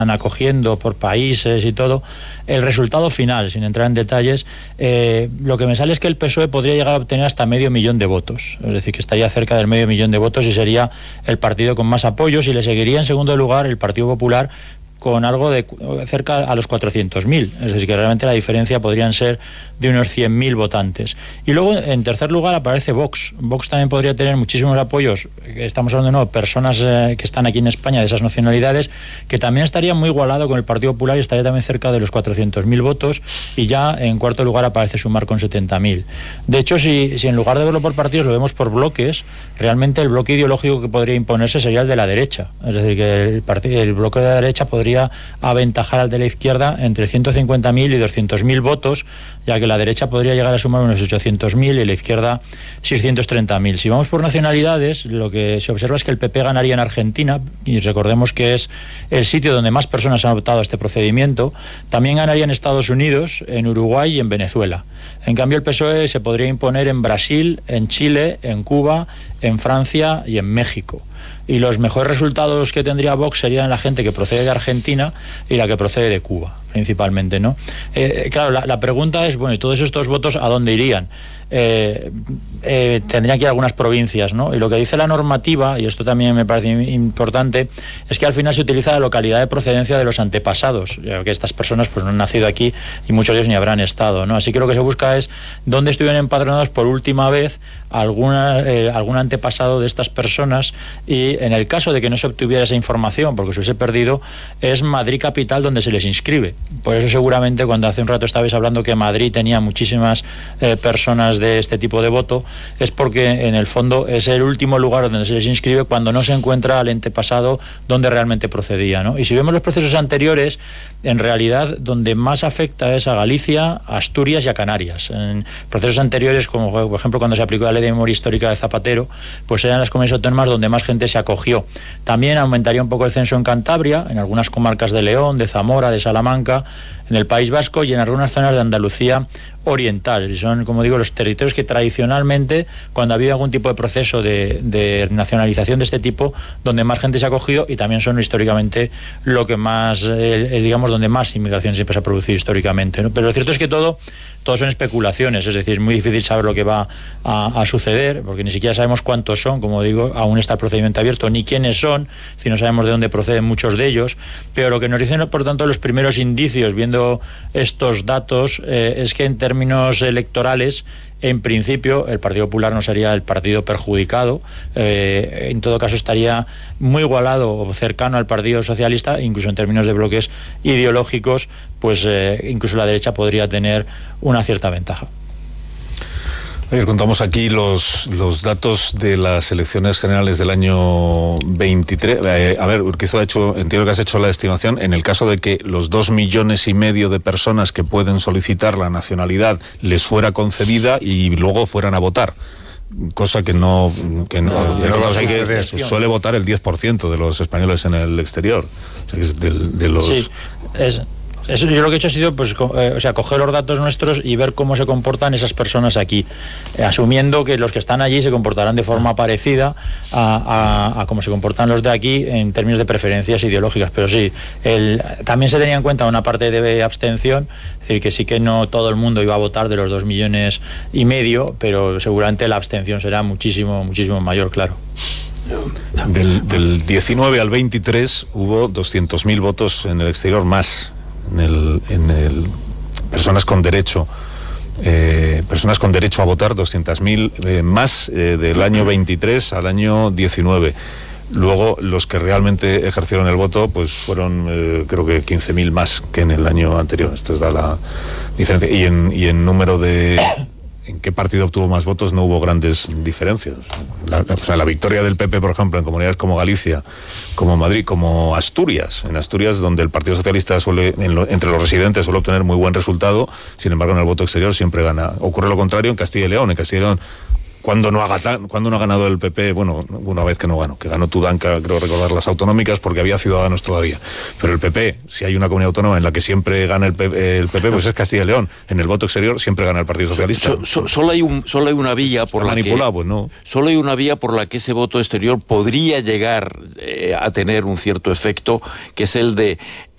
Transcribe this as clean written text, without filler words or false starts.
acogiendo por países y todo, el resultado final, sin entrar en detalles, lo que me sale es que el PSOE podría llegar a obtener hasta 500.000 de votos, es decir, que estaría cerca del 500.000 de votos y sería el partido con más apoyos, y le seguiría en segundo lugar el Partido Popular con algo de cerca a los 400.000, es decir, que realmente la diferencia podrían ser de unos 100.000 votantes. Y luego, en tercer lugar, aparece Vox. Vox también podría tener muchísimos apoyos, estamos hablando de nuevo, personas que están aquí en España de esas nacionalidades, que también estaría muy igualado con el Partido Popular y estaría también cerca de los 400.000 votos, y ya en cuarto lugar aparece Sumar con 70.000. De hecho, si en lugar de verlo por partidos lo vemos por bloques, realmente el bloque ideológico que podría imponerse sería el de la derecha, es decir, que el bloque de la derecha podría aventajar al de la izquierda entre 150.000 y 200.000 votos, ya que la derecha podría llegar a sumar unos 800.000 y la izquierda 630.000. Si vamos por nacionalidades, lo que se observa es que el PP ganaría en Argentina, y recordemos que es el sitio donde más personas han optado a este procedimiento. También ganaría en Estados Unidos, en Uruguay y en Venezuela. En cambio, el PSOE se podría imponer en Brasil, en Chile, en Cuba, en Francia y en México. Y los mejores resultados que tendría Vox serían la gente que procede de Argentina y la que procede de Cuba, principalmente, ¿no? Claro, la pregunta es, bueno, ¿y todos estos votos a dónde irían? Tendrían que ir a algunas provincias, ¿no? Y lo que dice la normativa, y esto también me parece importante, es que al final se utiliza la localidad de procedencia de los antepasados, ya que estas personas pues no han nacido aquí y muchos de ellos ni habrán estado, ¿no? Así que lo que se busca es dónde estuvieron empadronados por última vez algún antepasado de estas personas, y en el caso de que no se obtuviera esa información porque se hubiese perdido, es Madrid capital donde se les inscribe. Por eso seguramente cuando hace un rato estabais hablando que Madrid tenía muchísimas personas de este tipo de voto, es porque en el fondo es el último lugar donde se les inscribe cuando no se encuentra al antepasado donde realmente procedía, ¿no? Y si vemos los procesos anteriores, en realidad donde más afecta es a Galicia, a Asturias y a Canarias. En procesos anteriores, como por ejemplo cuando se aplicó la ley de memoria histórica de Zapatero, pues eran las comunidades autónomas donde más gente se acogió. También aumentaría un poco el censo en Cantabria, en algunas comarcas de León, de Zamora, de Salamanca, en el País Vasco y en algunas zonas de Andalucía oriental. Y son, como digo, los territorios que tradicionalmente, cuando ha habido algún tipo de proceso de nacionalización de este tipo, donde más gente se ha acogido, y también son históricamente lo que más, digamos, donde más inmigración siempre se ha producido históricamente, ¿no? Pero lo cierto es que todo son especulaciones, es decir, es muy difícil saber lo que va a suceder, porque ni siquiera sabemos cuántos son, como digo, aún está el procedimiento abierto, ni quiénes son, si no sabemos de dónde proceden muchos de ellos, pero lo que nos dicen, por tanto, los primeros indicios, viendo estos datos, es que en términos electorales, en principio, el Partido Popular no sería el partido perjudicado, en todo caso estaría muy igualado o cercano al Partido Socialista, incluso en términos de bloques ideológicos, pues incluso la derecha podría tener una cierta ventaja. Contamos aquí los datos de las elecciones generales del año 23. A ver, Urquizo, entiendo que has hecho la estimación, en el caso de que los 2,5 millones de personas que pueden solicitar la nacionalidad les fuera concedida y luego fueran a votar. Cosa que no hay que suele votar el 10% de los españoles en el exterior. O sea, que es de los... Sí, yo lo que he hecho ha sido pues, coger los datos nuestros y ver cómo se comportan esas personas aquí, asumiendo que los que están allí se comportarán de forma parecida a cómo se comportan los de aquí en términos de preferencias ideológicas. Pero sí, también se tenía en cuenta una parte de abstención, es decir, que sí que no todo el mundo iba a votar de los 2,5 millones, pero seguramente la abstención será muchísimo, muchísimo mayor, claro. Del 19 al 23 hubo 200.000 votos en el exterior más. Personas con derecho a votar, 200.000 más del año 23 al año 19. Luego los que realmente ejercieron el voto pues fueron creo que 15.000 más que en el año anterior. Esto da la diferencia. Y en número de... ¿En qué partido obtuvo más votos? No hubo grandes diferencias. La victoria del PP, por ejemplo, en comunidades como Galicia, como Madrid, como Asturias. En Asturias, donde el Partido Socialista entre los residentes suele obtener muy buen resultado, sin embargo, en el voto exterior siempre gana. Ocurre lo contrario en Castilla y León. En Castilla y León, cuando no ha ganado el PP, bueno, una vez que no ganó, que ganó Tudanca, creo recordar, las autonómicas, porque había Ciudadanos todavía. Pero el PP, si hay una comunidad autónoma en la que siempre gana el PP, pues es Castilla y León. En el voto exterior siempre gana el Partido Socialista. Solo hay una vía por la que... Pues no. Solo hay una vía por la que ese voto exterior podría llegar a tener un cierto efecto, que es el de